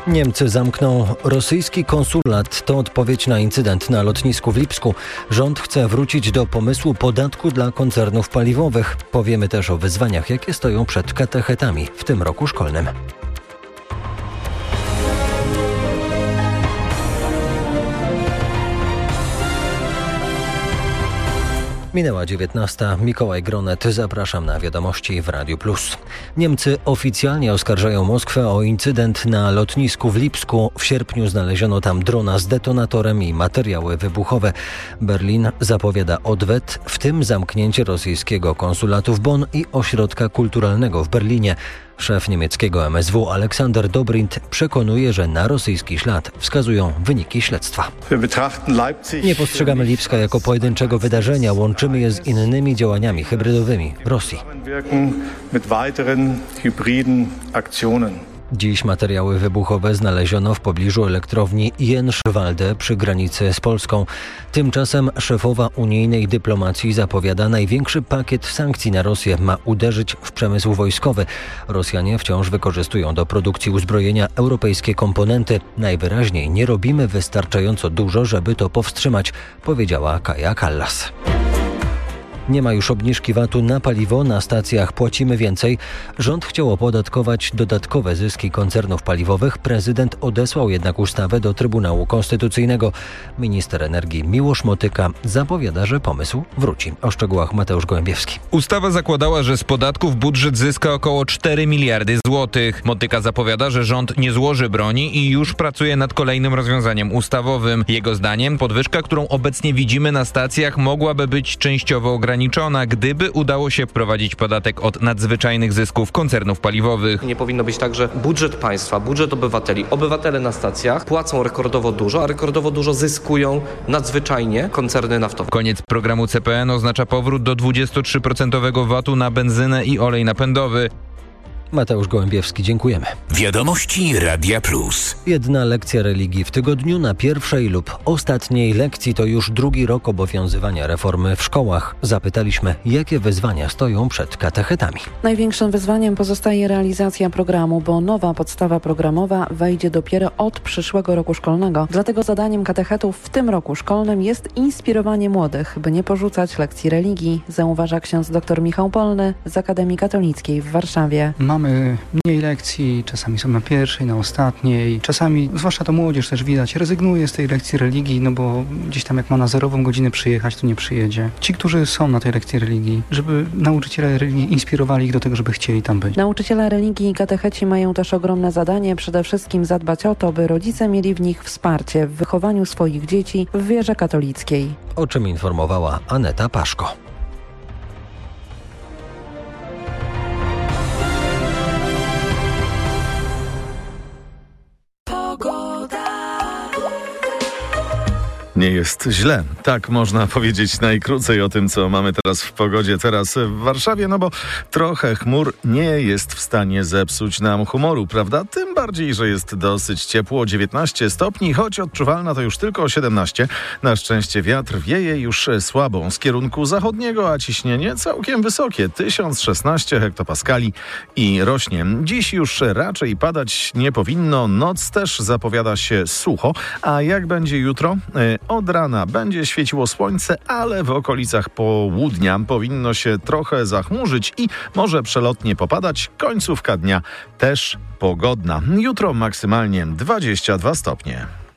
Niemcy zamkną rosyjski konsulat. To odpowiedź na incydent na lotnisku w Lipsku. Rząd chce wrócić do pomysłu podatku dla koncernów paliwowych. Powiemy też o wyzwaniach, jakie stoją przed katechetami w tym roku szkolnym. Minęła 19. Mikołaj Gronet. Zapraszam na wiadomości w Radiu Plus. Niemcy oficjalnie oskarżają Moskwę o incydent na lotnisku w Lipsku. W sierpniu znaleziono tam drona z detonatorem i materiały wybuchowe. Berlin zapowiada odwet, w tym zamknięcie rosyjskiego konsulatu w Bonn i ośrodka kulturalnego w Berlinie. Szef niemieckiego MSW Aleksander Dobrindt przekonuje, że na rosyjski ślad wskazują wyniki śledztwa. Nie postrzegamy Lipska jako pojedynczego wydarzenia, łączymy je z innymi działaniami hybrydowymi Rosji. Dziś materiały wybuchowe znaleziono w pobliżu elektrowni Jędrzejwalde przy granicy z Polską. Tymczasem szefowa unijnej dyplomacji zapowiada największy pakiet sankcji na Rosję. Ma uderzyć w przemysł wojskowy. Rosjanie wciąż wykorzystują do produkcji uzbrojenia europejskie komponenty. Najwyraźniej nie robimy wystarczająco dużo, żeby to powstrzymać, powiedziała Kaja Kallas. Nie ma już obniżki VAT-u na paliwo, na stacjach płacimy więcej. Rząd chciał opodatkować dodatkowe zyski koncernów paliwowych. Prezydent odesłał jednak ustawę do Trybunału Konstytucyjnego. Minister energii Miłosz Motyka zapowiada, że pomysł wróci. O szczegółach Mateusz Gołębiewski. Ustawa zakładała, że z podatków budżet zyska około 4 miliardy złotych. Motyka zapowiada, że rząd nie złoży broni i już pracuje nad kolejnym rozwiązaniem ustawowym. Jego zdaniem podwyżka, którą obecnie widzimy na stacjach, mogłaby być częściowo ograniczona, gdyby udało się wprowadzić podatek od nadzwyczajnych zysków koncernów paliwowych. Nie powinno być tak, że budżet państwa, budżet obywatele na stacjach płacą rekordowo dużo, a rekordowo dużo zyskują nadzwyczajnie koncerny naftowe. Koniec programu CPN oznacza powrót do 23% VAT-u na benzynę i olej napędowy. Mateusz Gołębiewski, dziękujemy. Wiadomości Radia Plus. Jedna lekcja religii w tygodniu na pierwszej lub ostatniej lekcji to już drugi rok obowiązywania reformy w szkołach. Zapytaliśmy, jakie wyzwania stoją przed katechetami. Największym wyzwaniem pozostaje realizacja programu, bo nowa podstawa programowa wejdzie dopiero od przyszłego roku szkolnego. Dlatego zadaniem katechetów w tym roku szkolnym jest inspirowanie młodych, by nie porzucać lekcji religii, zauważa ksiądz dr Michał Polny z Akademii Katolickiej w Warszawie. Mamy mniej lekcji, czasami są na pierwszej, na ostatniej. Czasami, zwłaszcza to młodzież też widać, rezygnuje z tej lekcji religii, no bo gdzieś tam jak ma na 0 godzinę przyjechać, to nie przyjedzie. Ci, którzy są na tej lekcji religii, żeby nauczyciele religii inspirowali ich do tego, żeby chcieli tam być. Nauczyciele religii i katecheci mają też ogromne zadanie, przede wszystkim zadbać o to, by rodzice mieli w nich wsparcie w wychowaniu swoich dzieci w wierze katolickiej. O czym informowała Aneta Paszko. Nie jest źle. Tak można powiedzieć najkrócej o tym, co mamy teraz w pogodzie, teraz w Warszawie, no bo trochę chmur nie jest w stanie zepsuć nam humoru, prawda? Tym bardziej, że jest dosyć ciepło, 19 stopni, choć odczuwalna to już tylko 17. Na szczęście wiatr wieje już słabą z kierunku zachodniego, a ciśnienie całkiem wysokie, 1016 hektopaskali i rośnie. Dziś już raczej padać nie powinno, noc też zapowiada się sucho, a jak będzie jutro? Od rana będzie świeciło słońce, ale w okolicach południa powinno się trochę zachmurzyć i może przelotnie popadać. Końcówka dnia też pogodna. Jutro maksymalnie 22 stopnie.